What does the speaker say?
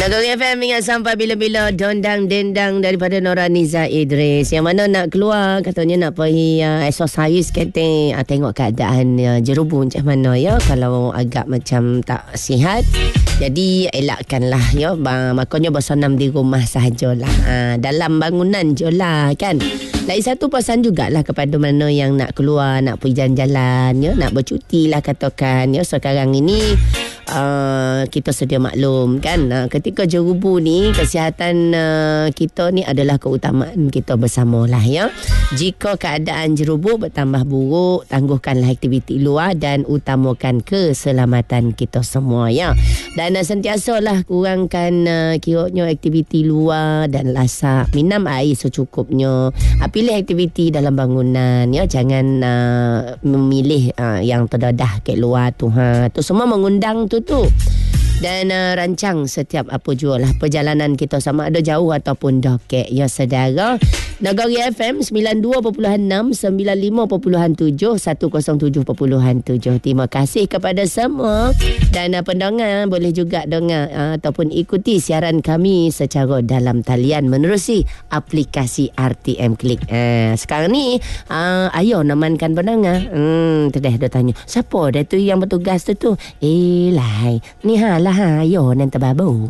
Nagari FM ingat sampai bila-bila dondang dendang daripada Nora Niza Idris. Yang mana nak keluar katanya nak pergi exercise kata tengok keadaan jerubu macam mana ya. Kalau agak macam tak sihat jadi elakkanlah ya. Makanya bersenam di rumah sahajalah. Dalam bangunan je lah kan. Lagi satu pesan jugalah kepada mana yang nak keluar, nak pergi jalan-jalan ya, nak bercuti lah katakan ya. Sekarang ini kita sedia maklum kan, ketika jerubu ni kesihatan kita ni adalah keutamaan kita bersama lah ya. Jika keadaan jerubu bertambah buruk, tangguhkanlah aktiviti luar dan utamakan keselamatan kita semua ya. Dan sentiasalah kurangkan kiranya aktiviti luar dan lasak, minum air secukupnya, pilih aktiviti dalam bangunan ya. Jangan memilih yang terdedah kat luar tu tu semua mengundang tu. Dan rancang setiap apa jualah perjalanan kita sama ada jauh ataupun dekat ya saudara. Nagari FM 92.6, 95.7, 107.7. Terima kasih kepada semua. Dan pendengar boleh juga dengar ataupun ikuti siaran kami secara dalam talian menerusi aplikasi RTM Klik. Sekarang ni ayo namankan pendengar. Tadi dah tanya, siapa dah tu yang bertugas tu? Lai, ni lah ayo nanti babu.